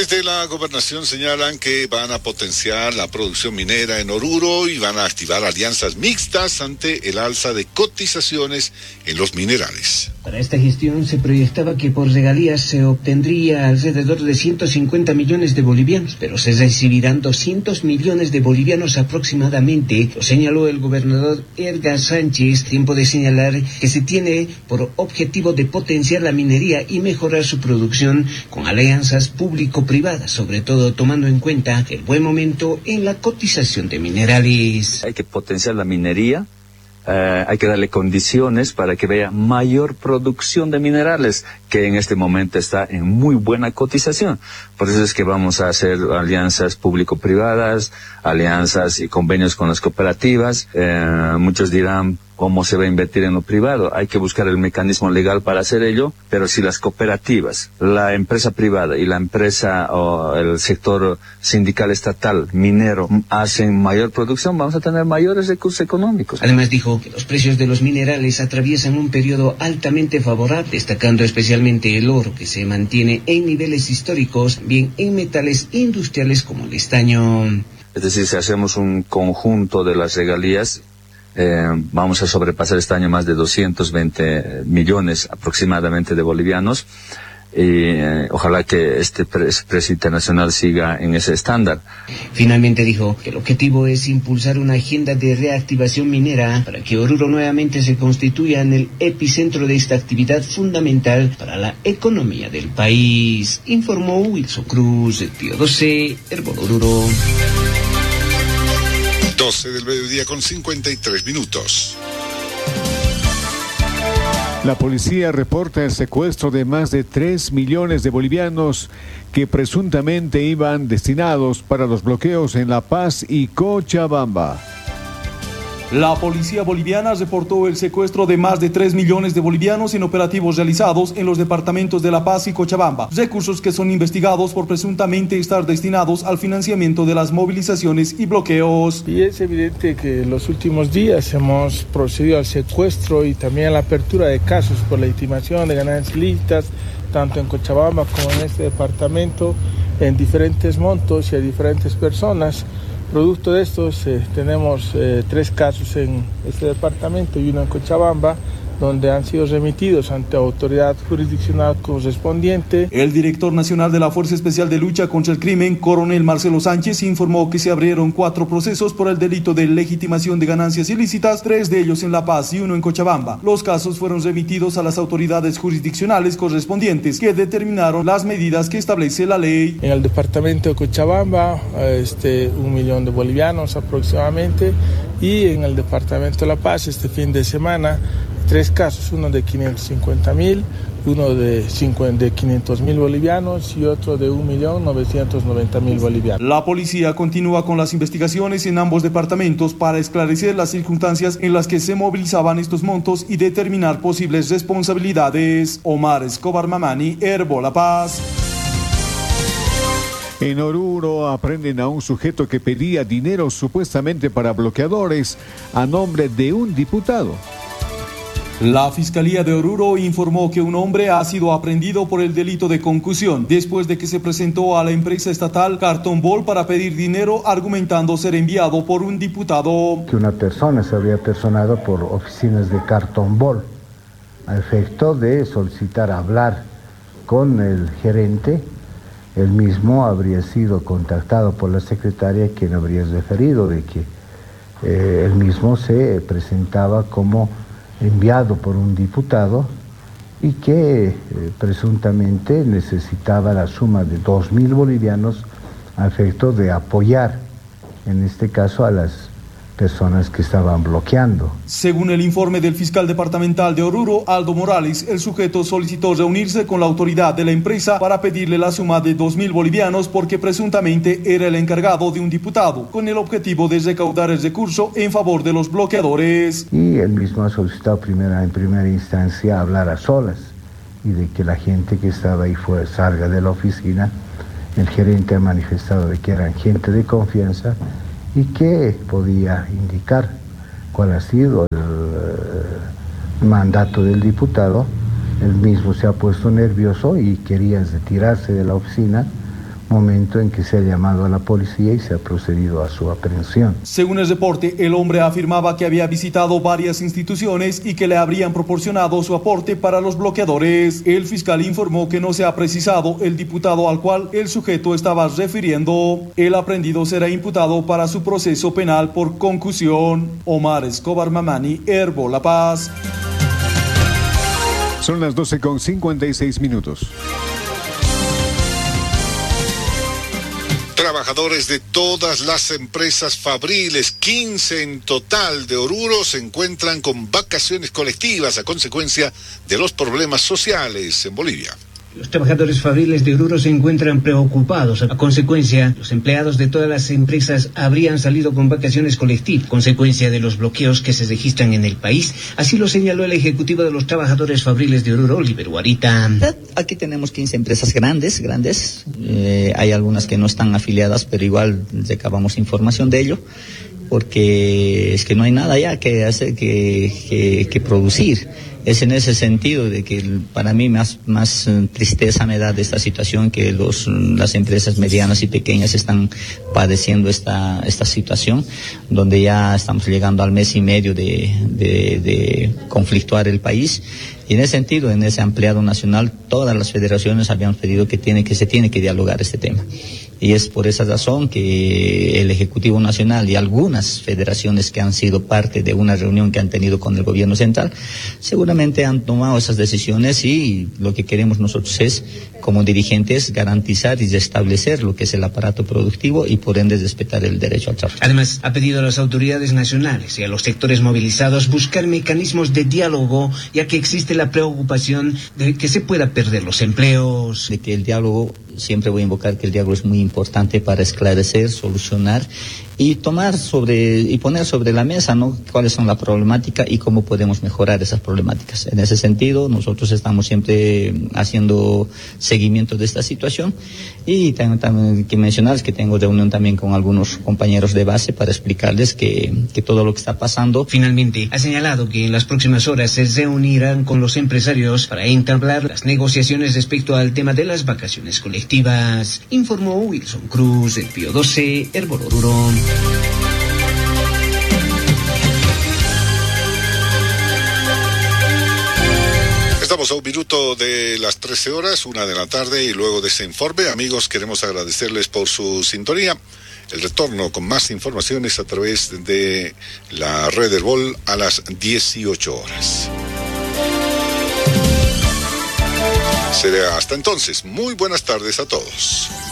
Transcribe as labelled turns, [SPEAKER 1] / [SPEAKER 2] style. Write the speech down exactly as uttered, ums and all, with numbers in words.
[SPEAKER 1] Desde la gobernación señalan que van a potenciar la producción minera en Oruro y van a activar alianzas mixtas ante el alza de cotizaciones en los minerales.
[SPEAKER 2] Para esta gestión se proyectaba que por regalías se obtendría alrededor de ciento cincuenta millones de bolivianos, pero se recibirán doscientos millones de bolivianos aproximadamente, lo señaló el gobernador Edgar Sánchez, tiempo de señalar que se tiene por objetivo de potenciar la minería y mejorar su producción con alianzas público-privadas, sobre todo tomando en cuenta el buen momento en la cotización de minerales.
[SPEAKER 3] Hay que potenciar la minería. Uh, hay que darle condiciones para que vea mayor producción de minerales, que en este momento está en muy buena cotización. Por eso es que vamos a hacer alianzas público-privadas, alianzas y convenios con las cooperativas. Uh, muchos dirán, ¿cómo se va a invertir en lo privado? Hay que buscar el mecanismo legal para hacer ello, pero si las cooperativas, la empresa privada y la empresa o el sector sindical estatal, minero, hacen mayor producción, vamos a tener mayores recursos económicos.
[SPEAKER 2] Además dijo que los precios de los minerales atraviesan un periodo altamente favorable, destacando especialmente el oro, que se mantiene en niveles históricos, bien en metales industriales como el estaño.
[SPEAKER 3] Es decir, si hacemos un conjunto de las regalías, Eh, vamos a sobrepasar este año más de doscientos veinte millones aproximadamente de bolivianos y eh, ojalá que este pre- precio internacional siga en ese estándar.
[SPEAKER 2] Finalmente dijo que el objetivo es impulsar una agenda de reactivación minera para que Oruro nuevamente se constituya en el epicentro de esta actividad fundamental para la economía del país, informó Wilson Cruz, el Tío doce, Herbol Oruro.
[SPEAKER 1] doce del mediodía con cincuenta y tres minutos.
[SPEAKER 4] La policía reporta el secuestro de más de tres millones de bolivianos que presuntamente iban destinados para los bloqueos en La Paz y Cochabamba.
[SPEAKER 5] La policía boliviana reportó el secuestro de más de tres millones de bolivianos en operativos realizados en los departamentos de La Paz y Cochabamba, recursos que son investigados por presuntamente estar destinados al financiamiento de las movilizaciones y bloqueos.
[SPEAKER 6] Y es evidente que en los últimos días hemos procedido al secuestro y también a la apertura de casos por legitimación de ganancias ilícitas, tanto en Cochabamba como en este departamento, en diferentes montos y a diferentes personas. Producto de estos, eh, tenemos eh, tres casos en este departamento y uno en Cochabamba, donde han sido remitidos ante autoridad jurisdiccional correspondiente.
[SPEAKER 5] El director nacional de la Fuerza Especial de Lucha contra el Crimen, coronel Marcelo Sánchez, informó que se abrieron cuatro procesos por el delito de legitimación de ganancias ilícitas, tres de ellos en La Paz y uno en Cochabamba. Los casos fueron remitidos a las autoridades jurisdiccionales correspondientes, que determinaron las medidas que establece la ley.
[SPEAKER 6] En el departamento de Cochabamba, este, un millón de bolivianos aproximadamente, y en el departamento de La Paz, este fin de semana, tres casos, uno de quinientos cincuenta mil, uno de, de quinientos mil bolivianos y otro de un millón novecientos noventa mil bolivianos.
[SPEAKER 5] La policía continúa con las investigaciones en ambos departamentos para esclarecer las circunstancias en las que se movilizaban estos montos y determinar posibles responsabilidades. Omar Escobar Mamani, Herbol La Paz.
[SPEAKER 4] En Oruro aprenden a un sujeto que pedía dinero supuestamente para bloqueadores a nombre de un diputado.
[SPEAKER 5] La Fiscalía de Oruro informó que un hombre ha sido aprehendido por el delito de concusión después de que se presentó a la empresa estatal Carton Ball para pedir dinero, argumentando ser enviado por un diputado.
[SPEAKER 7] Que una persona se habría personado por oficinas de Carton Ball a efecto de solicitar hablar con el gerente. Él mismo habría sido contactado por la secretaria, quien habría referido de que eh, él mismo se presentaba como enviado por un diputado y que eh, presuntamente necesitaba la suma de dos mil bolivianos a efecto de apoyar, en este caso, a las personas que estaban bloqueando.
[SPEAKER 5] Según el informe del fiscal departamental de Oruro, Aldo Morales, el sujeto solicitó reunirse con la autoridad de la empresa para pedirle la suma de dos mil bolivianos porque presuntamente era el encargado de un diputado, con el objetivo de recaudar el recurso en favor de los bloqueadores.
[SPEAKER 7] Y él mismo ha solicitado primera, en primera instancia hablar a solas y de que la gente que estaba ahí fuera, salga de la oficina. El gerente ha manifestado de que eran gente de confianza y que podía indicar cuál ha sido el uh, mandato del diputado. Él mismo se ha puesto nervioso y quería retirarse de la oficina, momento en que se ha llamado a la policía y se ha procedido a su aprehensión.
[SPEAKER 5] Según el reporte, el hombre afirmaba que había visitado varias instituciones y que le habrían proporcionado su aporte para los bloqueadores. El fiscal informó que no se ha precisado el diputado al cual el sujeto estaba refiriendo. El aprendido será imputado para su proceso penal por concusión. Omar Escobar Mamani, Herbo La Paz.
[SPEAKER 4] Son las doce con cincuenta y seis minutos.
[SPEAKER 1] Trabajadores de todas las empresas fabriles, quince en total de Oruro, se encuentran con vacaciones colectivas a consecuencia de los problemas sociales en Bolivia.
[SPEAKER 2] Los trabajadores fabriles de Oruro se encuentran preocupados. A consecuencia, los empleados de todas las empresas habrían salido con vacaciones colectivas, consecuencia de los bloqueos que se registran en el país. Así lo señaló el ejecutivo de los trabajadores fabriles de Oruro, Oliver Guarita.
[SPEAKER 8] Aquí tenemos quince empresas grandes, grandes. Eh, hay algunas que no están afiliadas, pero igual recabamos información de ello, porque es que no hay nada ya que hacer, que, que, que producir. Es en ese sentido de que para mí más, más tristeza me da de esta situación, que los, las empresas medianas y pequeñas están padeciendo esta, esta situación, donde ya estamos llegando al mes y medio de, de, de conflictuar el país. Y en ese sentido, en ese ampliado nacional, todas las federaciones habían pedido que, tiene, que se tiene que dialogar este tema. Y es por esa razón que el Ejecutivo Nacional y algunas federaciones que han sido parte de una reunión que han tenido con el gobierno central, seguramente han tomado esas decisiones, y lo que queremos nosotros es, como dirigentes, garantizar y establecer lo que es el aparato productivo y por ende respetar el derecho al trabajo.
[SPEAKER 2] Además, ha pedido a las autoridades nacionales y a los sectores movilizados buscar mecanismos de diálogo, ya que existe la preocupación de que se pueda perder los empleos.
[SPEAKER 8] De que el diálogo, siempre voy a invocar que el diálogo es muy importante para esclarecer, solucionar y tomar sobre y poner sobre la mesa, ¿no?, cuáles son la problemática y cómo podemos mejorar esas problemáticas. En ese sentido, nosotros estamos siempre haciendo seguimiento de esta situación, y tengo también que mencionar que tengo reunión también con algunos compañeros de base para explicarles que, que todo lo que está pasando.
[SPEAKER 2] Finalmente, ha señalado que en las próximas horas se reunirán con los empresarios para entablar las negociaciones respecto al tema de las vacaciones colectivas. Informó Wilson Cruz, el Pío doce, Herbo Oruro.
[SPEAKER 1] Estamos a un minuto de las trece horas, una de la tarde, y luego de ese informe, amigos, queremos agradecerles por su sintonía. El retorno con más informaciones a través de la red del Vol a las dieciocho horas. Será hasta entonces. Muy buenas tardes a todos.